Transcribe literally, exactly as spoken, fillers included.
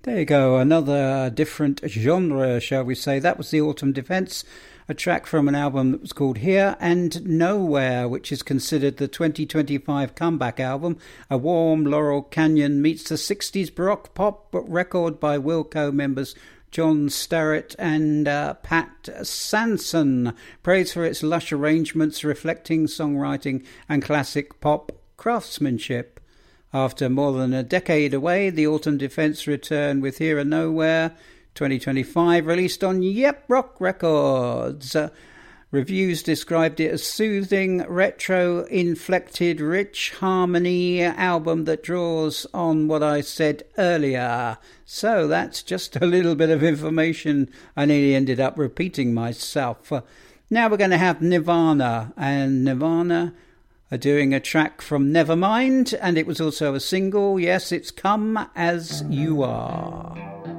There you go, another different genre, shall we say. That was the Autumn Defence, a track from an album that was called Here and Nowhere, which is considered the twenty twenty-five comeback album. A warm Laurel Canyon meets the sixties baroque pop record by Wilco members John Starrett and uh, Pat Sanson, praised for its lush arrangements reflecting songwriting and classic pop craftsmanship. After more than a decade away, the Autumn Defence return with Here and Nowhere, twenty twenty-five, released on Yep Rock Records. Uh, reviews described it as soothing, retro-inflected, rich harmony album that draws on what I said earlier. So that's just a little bit of information. I nearly ended up repeating myself. Uh, now we're going to have Nirvana, and Nirvana are doing a track from Nevermind, and it was also a single. Yes, it's Come As You Are.